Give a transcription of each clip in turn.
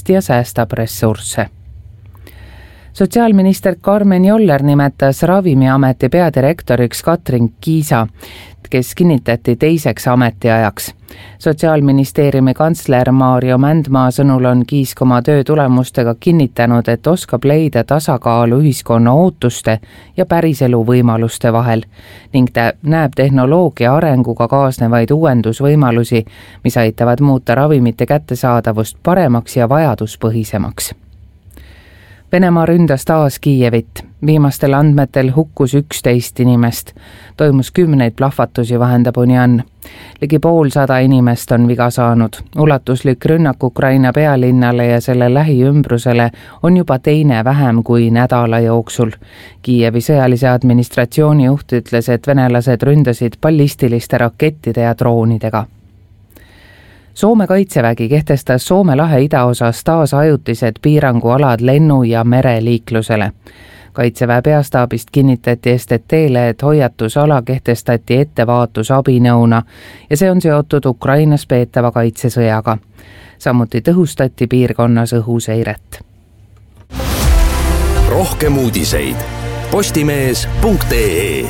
ja säästab ressursse. Sotsiaalminister Karmen Joller nimetas Ravimiameti peadirektoriks Katrin Kiisa, kes kinnitati teiseks ametiajaks. Sotsiaalministeeriumi kantsler Maarjo Mändmaa sõnul on Kiisk oma töö tulemustega kinnitanud, et oskab leida tasakaalu ühiskonna ootuste ja päriselu võimaluste vahel ning ta näeb tehnoloogia arenguga kaasnevaid uuendusvõimalusi, mis aitavad muuta ravimite kättesaadavust paremaks ja vajaduspõhisemaks. Venemaa ründas taas Kiievit. Viimastel andmetel hukkus 11 inimest. Toimus 10 plahvatusi, vahendab Unian. Ligi 150 inimest on viga saanud. Ulatuslik rünnak Ukraina pealinnale ja selle lähiümbrusele on juba teine vähem kui nädala jooksul. Kiievi sõjalise administratsiooni juht ütles, et venelased ründasid ballistiliste rakettide ja droonidega. Soome kaitsevägi kehtestas Soome lahe idaosas taas ajutised piirangualad lennu- ja mereliiklusele. Kaitseväe peastaabist kinnitati STT-le, et hoiatusala kehtestati ettevaatusabinõuna ja see on seotud Ukrainas peetava kaitsesõjaga. Samuti tõhustati piirkonnas õhuseiret. Rohkem uudiseid postimees.ee.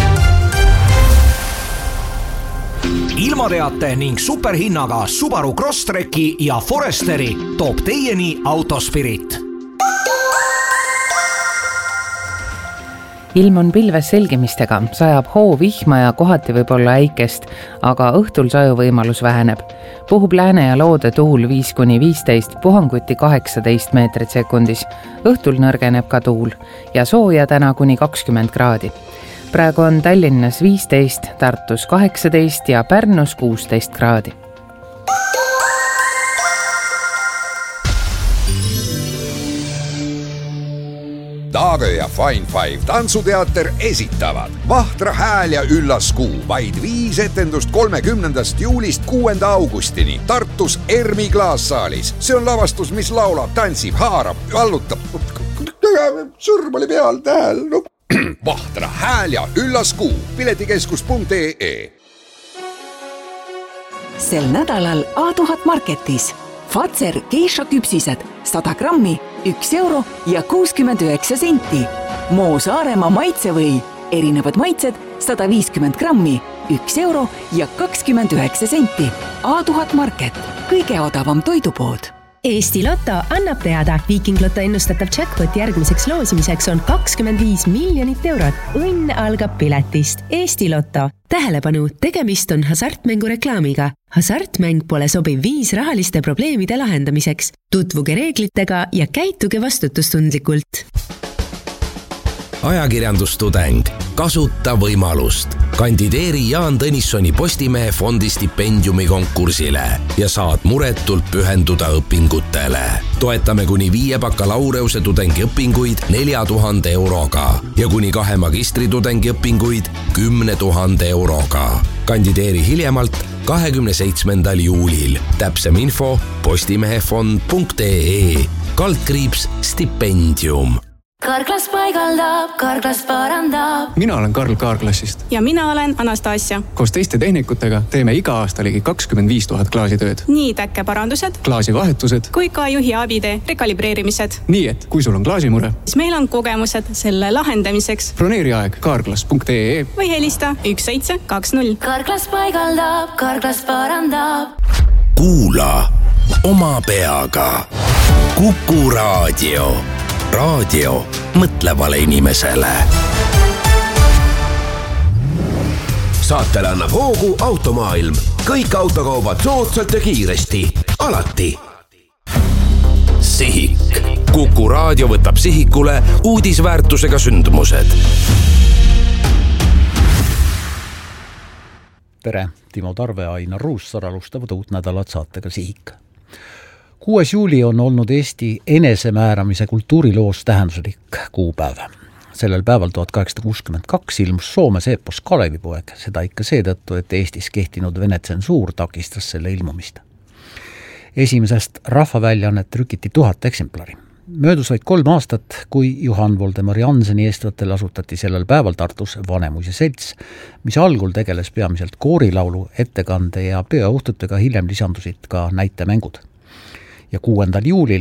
Ilmateate ning superhinnaga Subaru Crosstreki ja Foresteri toob teieni Autospirit. Ilm on pilves selgimistega, sajab hoovihma ja kohati võib olla äikest, aga õhtul sajuvõimalus väheneb. Puhub lääne ja loode tuul 5-15, puhanguti 18 meetrit sekundis. Õhtul nõrgeneb ka tuul ja sooja täna kuni 20 kraadi. Praegu on Tallinnas 15, Tartus 18 ja Pärnus 16 kraadi. Taagö ja Fine Five tantsuteater esitavad Vahtra hääl ja üllas kuu, vaid 5 etendust 30. juulist 6. augustini Tartus Ermi klaassaalis. See on lavastus, mis laulab, tantsib, haarab, allutab. Sõrm oli peal tähel. Vahtra hääl ja üllas kuu, piletikeskus.ee. Sel nädalal A1000 Marketis Fazer geisha küpsised 100 grammi, 1 euro ja 69 senti. Moo Saaremaa maitsevõi, erinevad maitsed 150 grammi, 1 euro ja 29 senti. A1000 Market, kõige odavam toidupood. Eesti Lotto annab teada, Viking Lotto ennustatav jackpot järgmiseks loosimiseks on 25 miljonit eurot. Õnn algab piletist. Eesti Lotto. Tähelepanu, tegemist on hasartmängu reklaamiga. Hasartmäng pole sobiv viis rahaliste probleemide lahendamiseks. Tutvuge reeglitega ja käituge vastutustundlikult. Ajakirjandustudeng. Kasuta võimalust. Kandideeri Jaan Tõnissoni Postimehe fondi stipendiumi konkursile ja saad muretult pühenduda õpingutele. Toetame kuni 5 bakalaureuse tudengiõpinguid 4000 euroga ja kuni 2 magistritudengi õpinguid 10 000 euroga. Kandideeri hiljemalt 27. juulil. Täpsem info postimehefond.ee /stipendium. Karklas paigaldab, Karklas parandab. Mina olen Karl Kaarklassist. Ja mina olen Anastasia. Koos teiste tehnikutega teeme iga aasta ligi 25 000 klaasitööd. Nii täkkeparandused, klaasivahetused kui ka juhi abide rekalibreerimised. Nii et, kui sul on klaasimure, siis meil on kogemused selle lahendamiseks. Broneeri aeg karklas.ee või helista 1720. Karklas paigaldab, Karklas parandab. Kuula oma peaga. Kuku raadio. Raadio mõtlevale inimesele. Saatele annab hoogu Automaailm. Kõik autokaubad soodsalt ja kiiresti. Alati. Sihik. Kuku raadio võtab sihikule uudisväärtusega sündmused. Tere, Timo Tarve, Ainar Ruussaar alustavad uut nädalat saatega Sihik. 6. juuli on olnud Eesti enesemääramise kultuuriloos tähenduslik kuupäev. Sellel päeval 1862 ilmus Soomes eepos Kalevipoeg, seda ikka seetõttu, et Eestis kehtinud Vene tsensuur takistas selle ilmumist. Esimesest rahvaväljaannet trükiti 1000 eksemplari. Möödus vaid 3 aastat, kui Johann Voldemar Jannseni eestvõttel asutati sellel päeval Tartus Vanemuise selts, mis algul tegeles peamiselt koorilaulu, ettekande ja peojuhtudega, hiljem lisandusid ka näitemängud. Ja 6. juulil